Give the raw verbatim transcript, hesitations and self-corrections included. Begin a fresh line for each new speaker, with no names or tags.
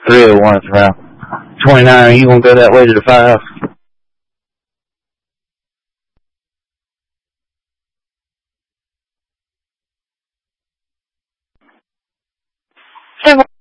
three oh one, it's around twenty-nine. Are you going to go that way to the firehouse?
Hey,